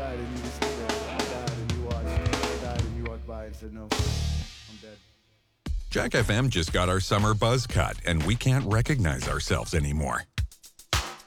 died and you just sit there. I died and you watched. I died and you walked by and said, no, I'm dead. Jack FM just got our summer buzz cut, and we can't recognize ourselves anymore.